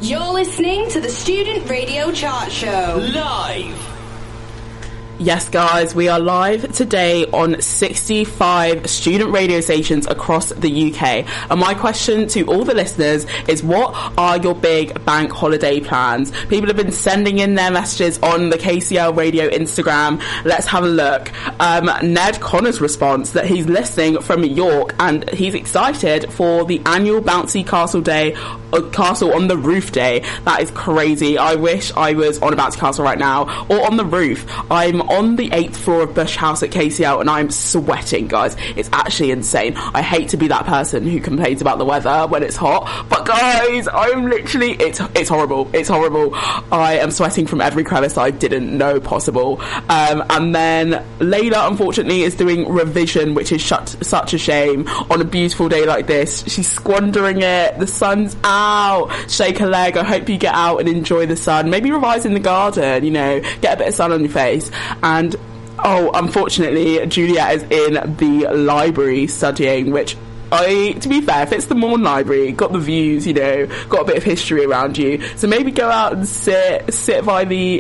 You're listening to the Student Radio Chart Show. Live! Yes, guys, we are live today on 65 student radio stations across the UK. And my question to all the listeners is, what are your big bank holiday plans? People have been sending in their messages on the KCL Radio Instagram. Let's have a look. Ned Connor's response that he's listening from York and he's excited for the annual Bouncy Castle Day, Castle on the Roof Day. That is crazy. I wish I was on a bouncy castle right now or on the roof. I'm on the 8th floor of Bush House at KCL and I'm sweating, guys. It's actually insane. I hate to be that person who complains about the weather when it's hot, but guys, I'm literally, it's horrible. It's horrible. I am sweating from every crevice I didn't know possible. And then Layla, unfortunately, is doing revision, which is such a shame on a beautiful day like this. She's squandering it. The sun's out. Shake a leg. I hope you get out and enjoy the sun. Maybe revise in the garden, you know, get a bit of sun on your face. And unfortunately, Juliet is in the library studying, which to be fair, if it's the Morn Library, got the views, you know, got a bit of history around you, so maybe go out and sit by the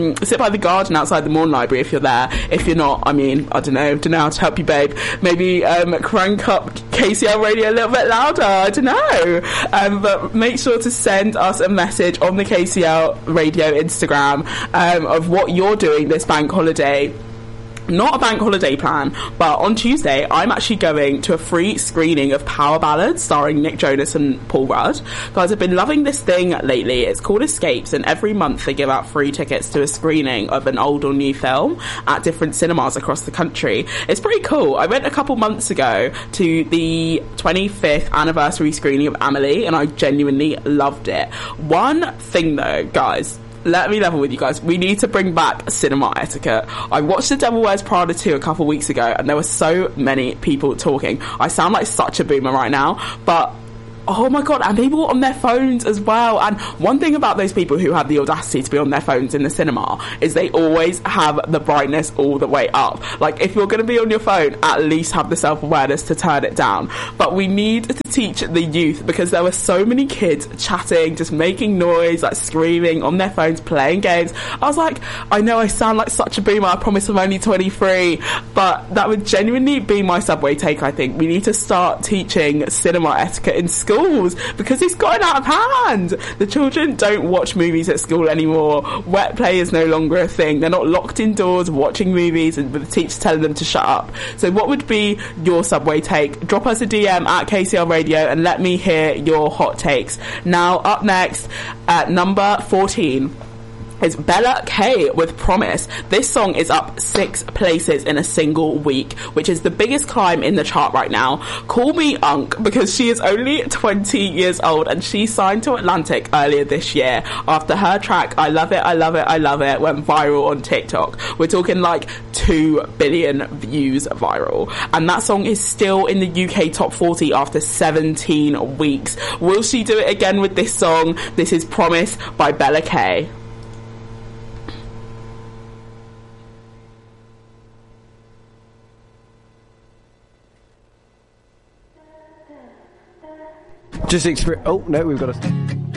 garden outside the Morn Library if you're there. If you're not, I mean, I don't know how to help you, babe. Maybe crank up KCL Radio a little bit louder, I don't know. But make sure to send us a message on the KCL Radio Instagram of what you're doing this bank holiday. Not a bank holiday plan, but on Tuesday I'm actually going to a free screening of Power Ballads starring Nick Jonas and Paul Rudd. Guys, I've been loving this thing lately. It's called Escapes, and every month they give out free tickets to a screening of an old or new film at different cinemas across the country. It's pretty cool. I went a couple months ago to the 25th anniversary screening of Amelie and I genuinely loved it. One thing though, guys, let me level with you guys. We need to bring back cinema etiquette. I watched The Devil Wears Prada 2 a couple weeks ago and there were so many people talking. I sound like such a boomer right now, but oh my god, and people on their phones as well. And one thing about those people who have the audacity to be on their phones in the cinema is they always have the brightness all the way up. Like, if you're going to be on your phone, at least have the self-awareness to turn it down. But we need to teach the youth, because there were so many kids chatting, just making noise, like screaming on their phones, playing games. I was like, I know I sound like such a boomer, I promise I'm only 23, but that would genuinely be my Subway take. I think we need to start teaching cinema etiquette in schools, because it's gotten out of hand. The children don't watch movies at school anymore. Wet play is no longer a thing. They're not locked indoors watching movies and with the teacher telling them to shut up. So what would be your Subway take? Drop us a DM at KCL Radio and let me hear your hot takes. Now, up next at number 14 is Bella K with Promise. This song is up 6 places in a single week, which is the biggest climb in the chart right now. Call me Unk, because she is only 20 years old and she signed to Atlantic earlier this year after her track I Love It, I Love It, I Love It went viral on TikTok. We're talking like 2 billion views viral, and that song is still in the UK top 40 after 17 weeks. Will she do it again with this song? This is Promise by Bella K. Just oh no, we've got to